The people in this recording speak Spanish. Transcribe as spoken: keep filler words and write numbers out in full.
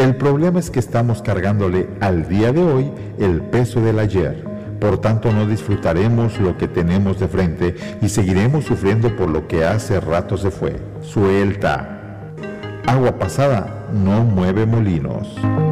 El problema es que estamos cargándole al día de hoy el peso del ayer. Por tanto, no disfrutaremos lo que tenemos de frente y seguiremos sufriendo por lo que hace rato se fue. Suelta. Agua pasada no mueve molinos.